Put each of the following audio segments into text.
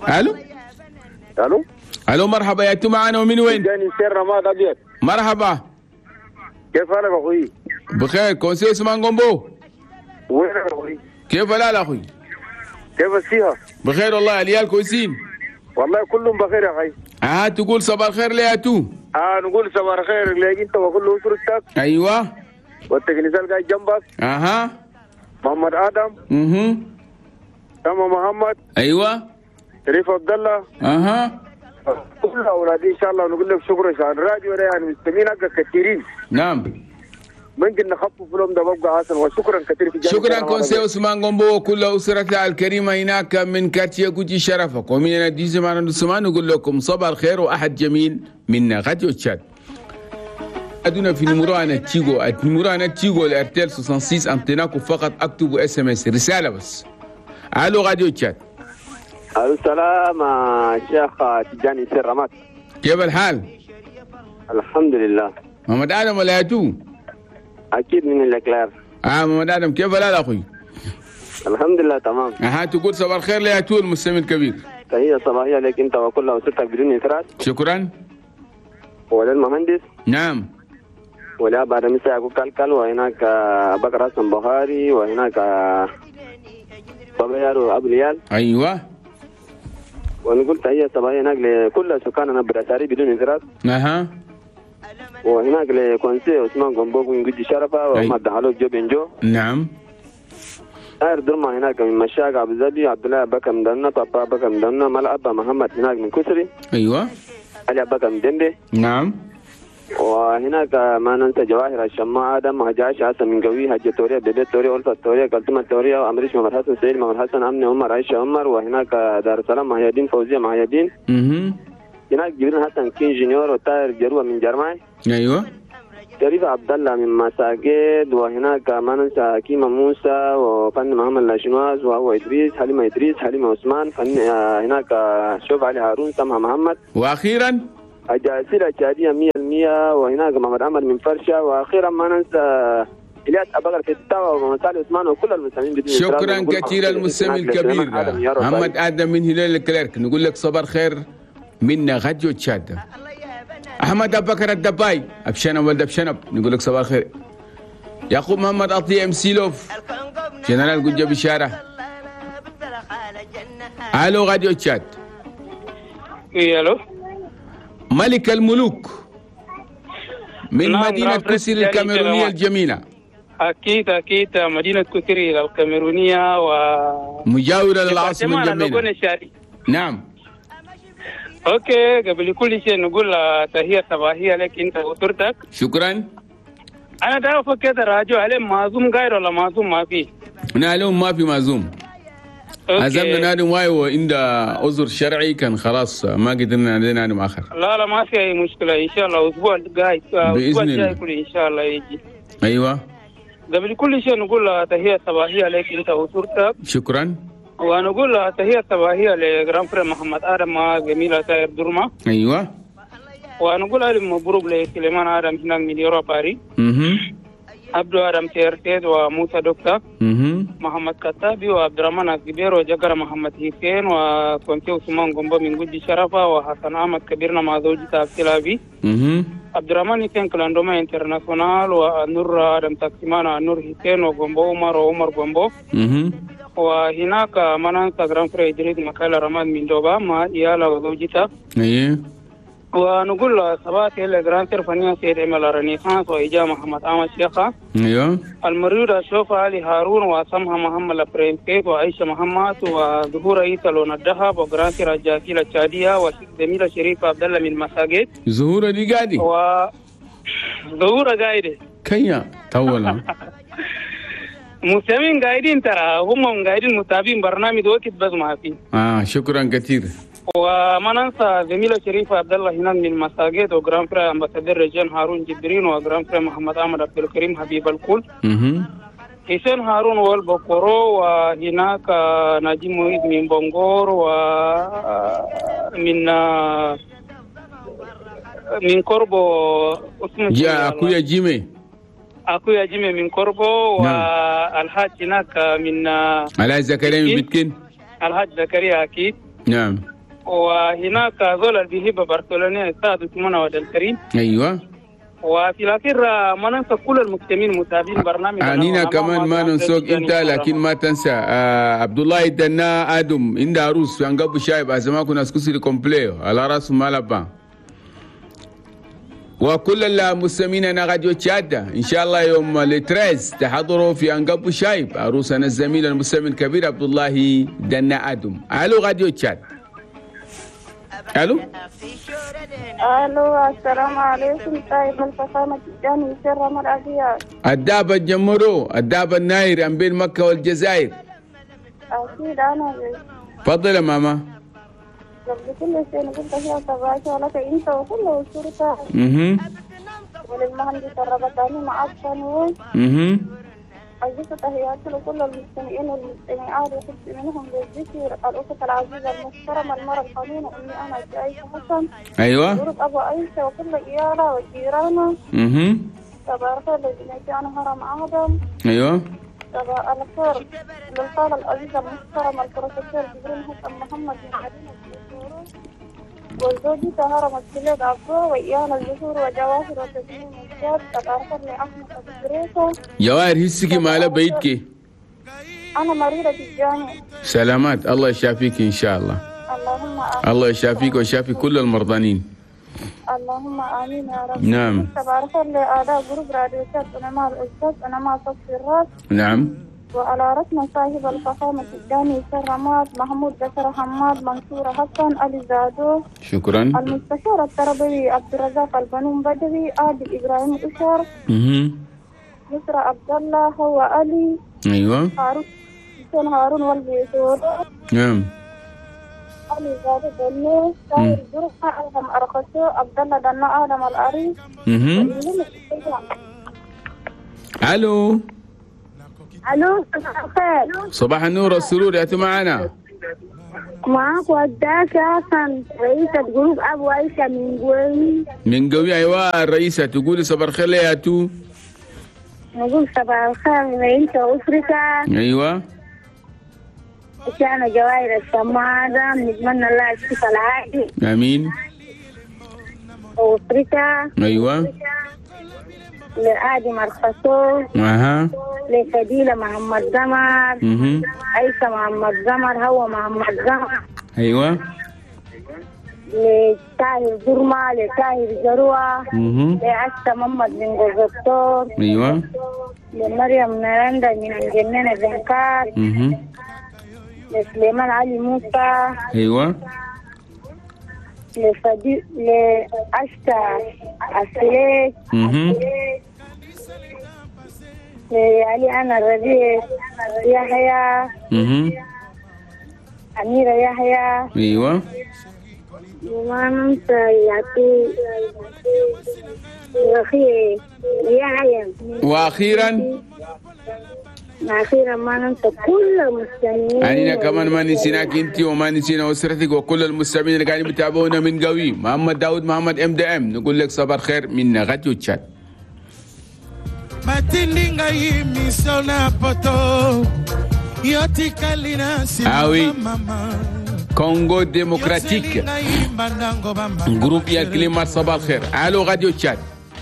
الو الو الو مرحبا يا تو معانا ومن وين؟ جاني سير رماد ابيض. مرحبا كيف حالك اخوي؟ بخير. كونسي اسمان قنبو وينك اخوي؟ كيف الحال اخوي؟ كيف الصحة؟ بخير والله. العيال كويسين؟ والله كلهم بخير يا اخي. تقول صباح الخير ليه يا تو؟ نقول صباح الخير ليك انت وكل اسرتك. ايوه. والتكنيسال قاعد جنبك. محمد ادم. تمام محمد. ايوه. شريف عبد الله. كل اولادي ان شاء الله. نقول لك شكرا عشان الراديو ده يعني مستمعين حقك كثيرين. نعم. ممكن نخفف لهم ده ببقى حسن. وشكرا كثير في شكرا كونسي عثمان قنبو وكل اسرتها الكريمه هناك من كاتيا جوجي شرفك ومن الديزي معنا نسمان. نقول لكم صباح الخير واحد جميل من راديو تشاد. ادونا في نمرانا تيجو نمرانا تيجو الارتيل 66 انتناكو فقط. اكتبوا اس ام اس رساله بس. الو راديو تشاد. الو السلام شيخ تجاني سير رمات. كيف الحال؟ الحمد لله. محمد ادم ولا ياتو؟ اكيد من الاكلار. محمد ادم كيف الحال اخوي؟ الحمد لله تمام. تقول صباح الخير لياتو المستمع الكبير. تحية صباحية لك انت وكل اسرتك بدون انفراد. شكرا. وللمهندس. نعم. ولا بعد مساء أبو كالكال وهناك بكر حسن بخاري وهناك بابا يارو أبو ليال. أيوة. ونقول تحية صباحية هناك لكل سكاننا برساري بدون انفراد. وهناك لكونسي عثمان قنبوك من جدي شرفة وأحمد دهالوك جو بنجو. نعم. داير درما هناك من مشاق أبو زبي عبد الله بكر مدنا بابا بكر مدنا مال أبا محمد هناك من كسري. أيوة. علي بكر مدندي. نعم. وهناك ما ننسى جواهر الشماعة آدم هجاش حسن من قوي هجة توريا بيبيت توريا ألفة توريا كلتمة توريا وأمريش محمد حسن سيد محمد حسن أمني عمر عائشة عمر. وهناك دار السلام مهيدين فوزية مهيدين. هناك جبرين حسن كين جونيور وطاهر جروة من جرماي. أيوة. شريف عبد الله من مساجد. وهناك ما ننسى حكيمة موسى وفن محمد لاشنواز وهو إدريس حليمة عثمان هناك شوف علي هارون سمها محمد. وأخيرا الجاسرة الشادية 100%. وهناك محمد عمر من فرشة. وأخيرا ما ننسى إلياس أبقر في التاوى ومسالي عثمان وكل المستمعين. شكرا كثيرا المستمع الكبير محمد آدم من هلال الكليرك. نقول لك صباح الخير من غديو تشاد. أحمد أبكر الدباي أبشنب ولد أبشنب نقول لك صباح الخير. يعقوب محمد أطي أم سيلوف جنرال قجة بشارة. ألو غديو تشاد. ألو ملك الملوك من مدينة كسري الكاميرونية الجميلة. أكيد مدينة كسري الكاميرونية مجاورة للعاصمة الجميلة. نعم. اوكي قبل كل شيء نقول تحية صباحية لك انت واسرتك. شكرا. انا دا افكر الراديو عليه معزوم غير ولا معزوم ما في؟ اليوم ما في معزوم. عزمنا نادم واي وعند عذر شرعي كان خلاص ما قدرنا نادم اخر. لا ما في اي مشكلة ان شاء الله الاسبوع الجاي باذن الله ان شاء الله يجي. ايوه. قبل كل شيء نقول تحية صباحية لك انت واسرتك. شكرا. ونقول تحية صباحية لجرام فريم محمد آدم جميلة تاير درما. أيوة. ونقول ألف مبروك لسليمان آدم هناك من يوروباري. عبدو آدم تيرتيد وموسى دكتور. محمد كتابي وعبد الرحمن الكبير وجقر محمد حسين وكونتي عثمان قنبو من جدي شرفة وحسن أحمد كبيرنا مع زوجته أبتلابي. عبد الرحمن حسين كلاندوما انترناسيونال ونور آدم تقسيمان نور حسين وقنبو عمر وعمر قنبو. وهناك منانسا جرام فري إدريس مكالا رماد من دوبا مع إيالا وزوجته. أيه. ونقول صباح الجرام سيرفانيا سيد عمل رنيسانس وإجا محمد آمد شيخة. أيوه. المريضة شوف علي هارون وسمها محمد لبرينتيك وعيشة محمد وظهور عيسى لون الذهب وجرام سير الجاكيلة الشادية وزميلة شريف عبد الله من مساجد. ظهور دي قاعدة. ظهور قاعدة. كيا طولا. مستمعين قاعدين ترى هم قاعدين متابعين برنامج وقت بس ما في. شكرا كثير. وما ننسى زميلة شريفة عبد الله هناك من مساجد وجرام فري امباسادور رجان هارون جبرين وجرام فري محمد احمد عبد الكريم حبيب الكل. حسين هارون والبكورو وهناك ناجي مويد من بونغور من كوربو اسمه اكويا جيمي من كوربو. والحاج هناك من الحاج زكريا من بتكن. الحاج زكريا اكيد. نعم. وهناك زول اللي بيهب برشلونة استاذ اسمه ود الكريم. ايوه. وفي الاخير ما ننسى كل المستمعين متابعين برنامج. عنينا كمان ما ننسوك انت، لكن ما تنسى عبد الله الدنا ادم عند عروس في انقب شايب ازما كنا سكسي كومبليو على راس مالبا. وكل المستمعين راديو تشاد ان شاء الله يوم التريز تحضروا في انقب شايب عروسنا الزميل المستمع الكبير عبد الله دنا ادم. الو راديو تشاد. الو السلام عليكم. طيب الفخامة الثاني سر مرأبيات الدابة الجمرو الدابة الناير عن بين مكة والجزائر. أكيد أنا تفضل يا ماما. قبل كل شيء قلت فيها صباحك ولك أنت وكل الشرطة وللمهندس الربطاني مع الثانوي. أجلس تحياتي لكل المستمعين والمستمعات وخص منهم بالذكر الأخت العزيزة المحترمة المرأة القانون أمي أنا عائشة حسن. أيوة. ورد أبو عائشة وكل إيالة وجيرانه. صباح الخير لجميع هرم آدم. أيوة. صباح الخير للخالة العزيزة المحترمة البروفيسور جبريل حسن محمد من مدينة الدكتورة. وزوجي هرم السليد عبدو وإيانا الزهور وجواهر وتزمين الجاد. صباح الخير لأحمد أبو بريكة. جواهر هسكي مالا بيتك؟ أنا مريضة بالجامع. سلامات، الله يشافيك إن شاء الله. اللهم آمين. الله يشافيك ويشافي كل المرضانين. اللهم آمين يا رب. نعم. صباح الخير لأعداء جروب راديو تشاد. أنا مع الأستاذ أنا مع صفي الراس. نعم. وعلى رسم صاحب الفخامة الثاني سر رماد محمود بشر حماد منصور حسن علي زادو. شكرا. المستشار التربوي عبد الرزاق البنون بدوي عادل إبراهيم أشر. يسرى عبد الله هو علي. أيوة. هارون والبيتور. نعم. علي زادو بني ساير جرحة ألهم أرخصو عبد الله دنا آدم العريس. ألو. الو صباح الخير. صباح النور والسرور، يا معنا. معك وداك حسن رئيسة جروب أبو عيسى من قوي. من قوي. أيوة الرئيسة تقولي صباح الخير يا تو. نقول صباح الخير رئيسة أسرتك. أيوة. أنا جواهر الشماعة نتمنى الله الشفاء العاجل. آمين. وأسرتك. أيوة. لآدم الخصوص. لفديلة محمد زمر. عيسى محمد زمر هو محمد زمر. أيوة. لطاهر جرمة لطاهر جروة. لعشة محمد بن الدكتور. أيوة. لمريم نرندا من الجنينة بنكار. لسليمان علي موسى. أيوة. لعشة السليك. علي أنا الربيع يحيى. أميرة يحيى. أيوة. وما ننسى يعطي أخي يحيى. وأخيرا ما ننسى كل المستمعين. أنا كمان ما نسيناك أنت وما نسينا أسرتك وكل المستمعين اللي قاعدين بيتابعونا من قوي. محمد داود محمد MDM نقول لك صباح الخير من راديو تشاد. آوي كونغو ديمقراطيك جروب يا كلمة صباح الخير. ألو راديو تشاد.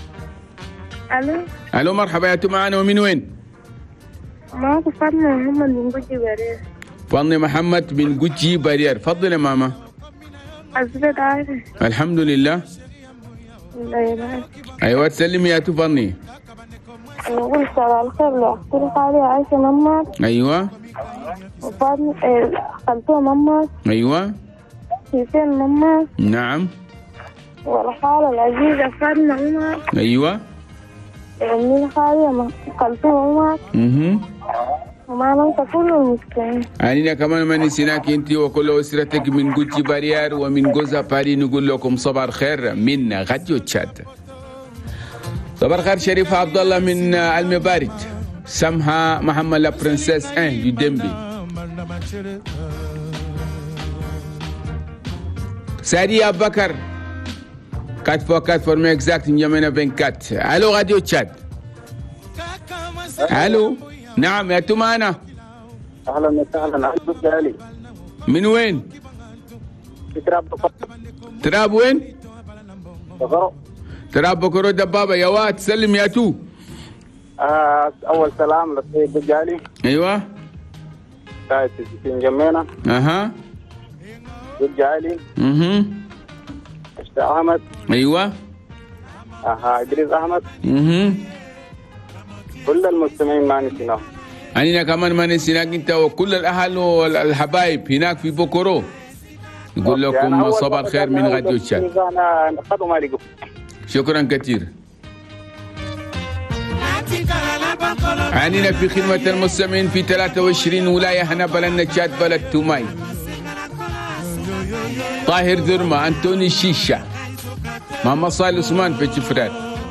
ألو مرحبا، يا معنا ومن وين؟ معكم فاطمة محمد من جوجي بارير. فاطمة محمد من جوجي بارير. فضل يا ماما. أزبط عارف. الحمد لله. أيوة تسلمي يا فاطمة. نقول صباح الخير لأختي الخالية عائشة محمد. أيوة. وفاطمة خالته محمد. أيوة. حسين محمد. نعم. والخالة العزيزة فاطمة محمد. أيوة. أمي الخالية خالته محمد. وما ننسى كل المسلمين. أنا كمان ما نسيناك أنت وكل أسرتك من جوجي بارير ومن جوزا باري. نقول لكم صباح الخير من راديو تشاد. صباح الخير شريف عبد الله من المبارد. سمها محمد لا برنسيس دي ديمبي. سادي أبو بكر 4 for me exact نجمعنا 24. ألو راديو تشاد. ألو. نعم يا تمانا. أهلا وسهلا. عبد علي. من وين؟ تراب وين؟ بكرو. تراب بكرو دبابة. يا واد سلم يا تو. أول سلام للسيد الجالي. أيوة. سيد سيسين جمينا. أها. الجالي. أشتا أحمد. أيوة. إدريس أحمد. كل المستمعين ما نسيناهم. أنا كمان ما نسيناك أنت وكل الأهل والحبايب هناك في بوكورو. نقول لكم صباح الخير من راديو تشاد. شكرا كثير. عنينا في خدمة المستمعين في 23 ولاية هنا بلدنا تشاد بلد توماي. طاهر درما، أنتوني الشيشة، محمد صالح عثمان في جفرات،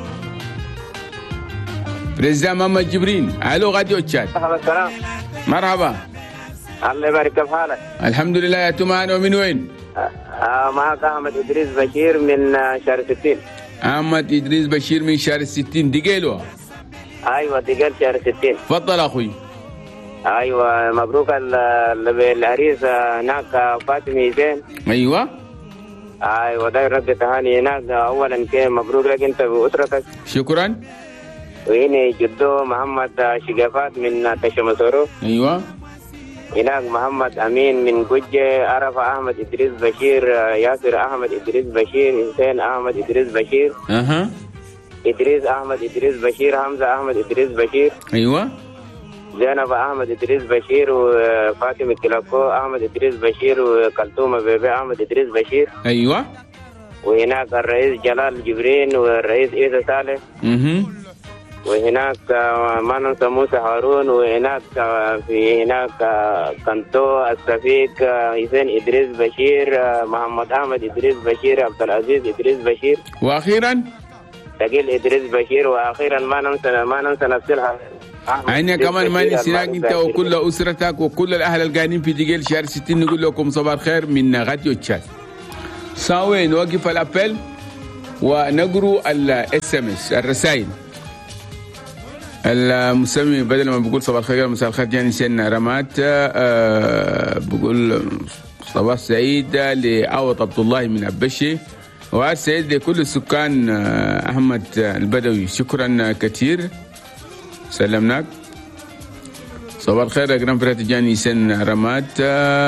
بريزيدان محمد جبرين. الو راديو تشاد. السلام. مرحبا. الله يبارك كيف حالك؟ الحمد لله يا تومان. ومن وين؟ معك أحمد إدريس بشير من شهر 60. أحمد إدريس بشير من شهر 60 دقيلو. أيوة دقيل شهر 60. تفضل أخوي. أيوة مبروك العريس هناك فاطمة زين. أيوة. أيوة داير رد تهاني هناك. أولا كي مبروك لك أنت بأسرتك. شكرا. وهنا جدو محمد شقافات من تشمسورو. أيوة. هناك محمد أمين من قجة، عرف أحمد إدريس بشير، ياسر أحمد إدريس بشير، حسين أحمد إدريس بشير. إدريس أحمد إدريس بشير، حمزة أحمد إدريس بشير. أيوة. زينب أحمد إدريس بشير، وفاطمة كلاكو أحمد إدريس بشير، وكلثوم بيبي أحمد إدريس بشير. أيوة. وهناك الرئيس جلال جبرين والرئيس عيسى صالح. وهناك ما ننسى موسى هارون. وهناك كنتو السفيك حسين إدريس بشير، محمد أحمد إدريس بشير، عبد العزيز إدريس بشير. وأخيرا تقيل إدريس بشير. وأخيرا ما ننسى نفسها. عيني كمان ما نسيناك أنت وكل أسرتك وكل الأهل القاعدين في دقيل شهر 60. نقول لكم صباح الخير من راديو تشاد. ساوي نوقف الأبل ونقروا الSMS الرسائل. المسمي بدل ما بقول صباح الخير مساء الخير جاني سن رمات، بقول صباح سعيد لعوض عبد الله من أبشي، وعاد سعيد لكل سكان أحمد البدوي. شكرا كثير، سلمناك. صباح الخير يا جرام فرات جاني سن رمات.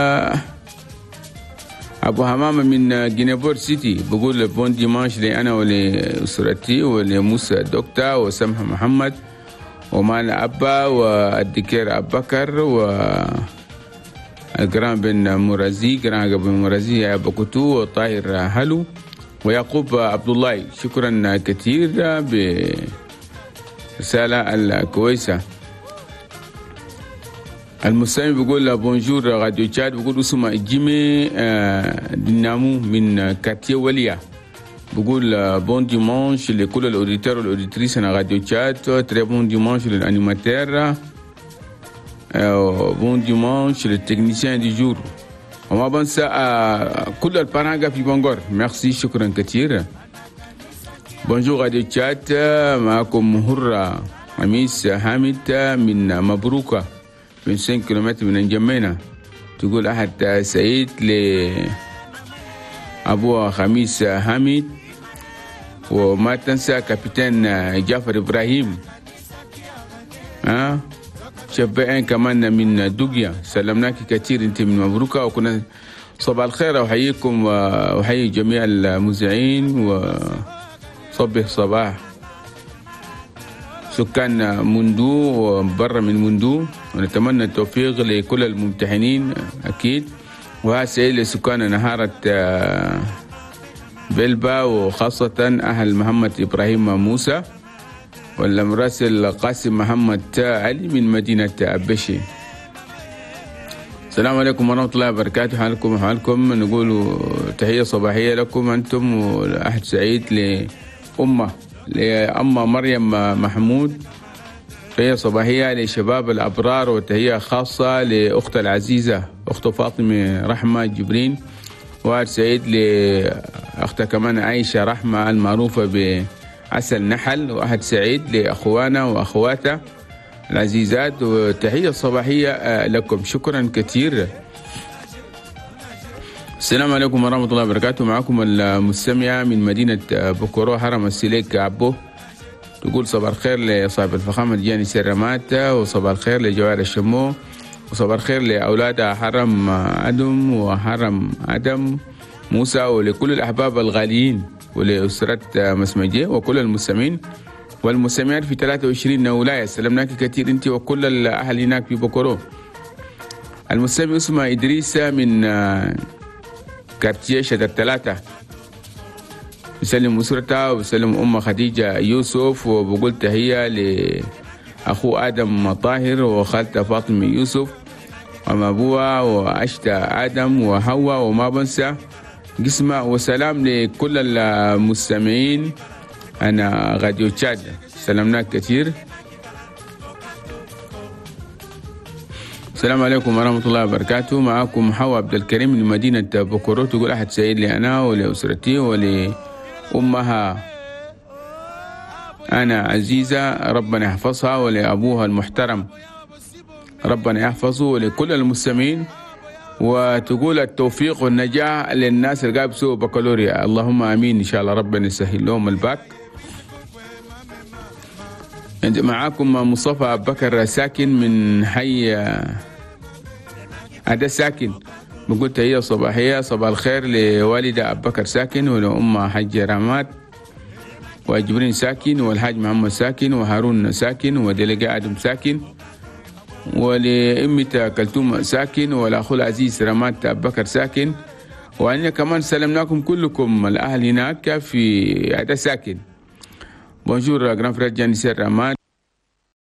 أبو همامة من جينيبور سيتي بقول بون ديمانش لي أنا ولأسرتي ولموسى دكتا وسمحة محمد ومال أبا والدكير أبو بكر والجرام بن مرازي، جرام بن مرازي يا أبو كتو وطاهر هلو ويعقوب عبد الله. شكرا كثير برسالة الكويسة. المستمع بيقول بونجور راديو تشاد، بيقول اسمه جيمي دينامو من كاتيه وليا، بيقول بون ديمانش لكل الاوديتور والاوديتريس انا راديو تشاد، تري بون ديمانش للانيماتير، بون ديمانش للتكنيسيان دي جور، وما بنسى كل البرامج في بونغور. ميرسي، شكرا كثير. بونجور راديو تشاد، معكم هرة خميس حامد من مبروكة من 5 كيلومتر من الجمينة. تقول أحد سعيد لأبو خميس حامد، وما تنسى كابتن جعفر إبراهيم شبعين كمان من دوغيا. سلمناك كثير انت من مبروكة، وكنا صباح الخير. أحييكم وأحيي جميع المذيعين وصبح صباح سكان مندو وبرا من مندو، ونتمنى التوفيق لكل الممتحنين أكيد، وهسه لسكان نهارة بلبا وخاصة أهل محمد إبراهيم موسى والمراسل قاسم محمد علي من مدينة أبشي. السلام عليكم ورحمة الله وبركاته. حالكم نقول تحية صباحية لكم أنتم، وأحد سعيد لأمة مريم محمود، تحية صباحية لشباب الأبرار، وتحية خاصة لأخت العزيزة أخت فاطمة رحمة جبرين، وأحد سعيد لأخت كمان عائشة رحمة المعروفة بعسل نحل، وأحد سعيد لأخوانا وأخواته العزيزات، وتحية صباحية لكم. شكرا كثير. السلام عليكم ورحمة الله وبركاته. معكم المستمع من مدينة بوكورو حرم السليك عبو. تقول صباح الخير لصاحب الفخامة جاني سرمات، وصباح الخير لجوار الشمو، وصباح الخير لأولاد حرم أدم وحرم أدم موسى، ولكل الأحباب الغاليين، ولأسرة مسمجي، وكل المستمعين والمستمعات في 23 ولاية. سلمناك كثير أنت وكل الأهل هناك في بوكورو. المستمع اسمه إدريس من كارتيه شدر 3، بسلم أسرته وبسلم أم خديجة يوسف، وبقول تحية لأخو آدم طاهر وخالته فاطمة يوسف ومابوها وأشتى آدم وحواء، وما بنسى قسمة. وسلام لكل المستمعين. أنا راديو تشاد سلمناك كثير. السلام عليكم ورحمة الله وبركاته. معكم حواء عبد الكريم من مدينة بوكورو. تقول أحد سعيد لي أنا ولأسرتي ولأمها أنا عزيزة، ربنا يحفظها، ولأبوها المحترم ربنا يحفظه، ولكل المستمعين. وتقول التوفيق والنجاح للناس اللي قاعد بيسووا بكالوريا، اللهم آمين إن شاء الله، ربنا يسهل لهم الباك. معاكم مصطفى أبو بكر ساكن من حي هذا ساكن. بقول تحية صباحية صباح الخير لوالدة أبو بكر ساكن، ولأم حج رامات، وجبرين ساكن، والحاج محمد ساكن، وهارون ساكن، ودلقاء آدم ساكن، ولأمة كلثوم ساكن، والأخو العزيز رامات أبو بكر ساكن. وأنا كمان سلمناكم كلكم الأهل هناك في هذا ساكن. بونجور جران فريد جاني سير رامات.